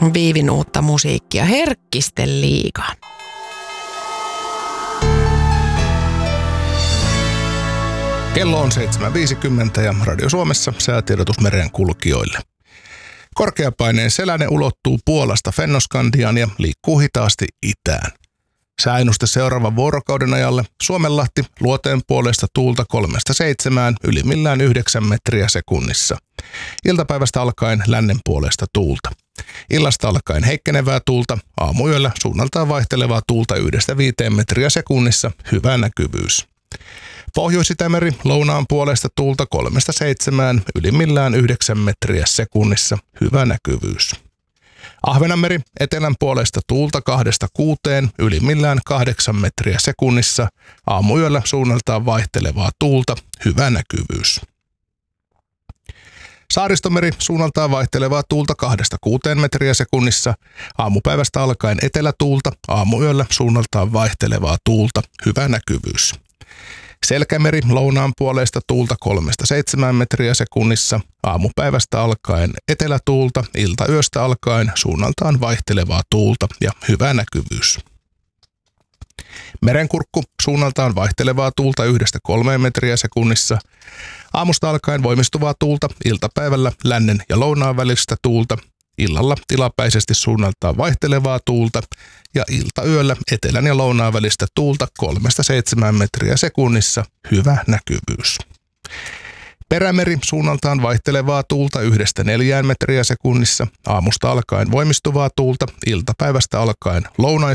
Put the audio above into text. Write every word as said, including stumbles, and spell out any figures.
Viivin uutta musiikkia. Herkkisten liigaan. Kello on seitsemän viisikymmentä ja Radio Suomessa säätiedotus meren kulkijoille. Korkeapaineen selänne ulottuu Puolasta Fennoskandiaan ja liikkuu hitaasti itään. Sääennuste seuraavan vuorokauden ajalle: Suomenlahti, luoteen puolesta tuulta kolmesta seitsemään, ylimmillään yhdeksän metriä sekunnissa. Iltapäivästä alkaen lännen puolesta tuulta. Illasta alkaen heikkenevää tuulta, aamuyöllä suunnaltaan vaihtelevaa tuulta yhdestä viiteen metriä sekunnissa, hyvä näkyvyys. Pohjois-Itämeri, lounaan puolesta tuulta kolmesta seitsemään, ylimmillään yhdeksän metriä sekunnissa, hyvä näkyvyys. Ahvenanmeri, etelän puolesta tuulta kahdesta kuuteen, ylimmillään kahdeksan metriä sekunnissa, aamuyöllä suunnaltaan vaihtelevaa tuulta, hyvä näkyvyys. Saaristomeri, suunnaltaan vaihtelevaa tuulta kahdesta kuuteen metriä sekunnissa, aamupäivästä alkaen etelätuulta, aamuyöllä suunnaltaan vaihtelevaa tuulta, hyvä näkyvyys. Selkämeri, lounaan puolesta tuulta kolmesta seitsemään metriä sekunnissa, aamupäivästä alkaen etelätuulta, iltayöstä alkaen suunnaltaan vaihtelevaa tuulta ja hyvä näkyvyys. Merenkurkku, suunnaltaan vaihtelevaa tuulta yhdestä kolmeen metriä sekunnissa, aamusta alkaen voimistuvaa tuulta, iltapäivällä lännen ja lounaan välistä tuulta, illalla tilapäisesti suunnaltaan vaihtelevaa tuulta ja iltayöllä etelän ja lounaan välistä tuulta kolmesta seitsemään metriä sekunnissa, hyvä näkyvyys. Perämeri, suunnaltaan vaihtelevaa tuulta yhdestä neljään metriä sekunnissa, aamusta alkaen voimistuvaa tuulta, iltapäivästä alkaen lounais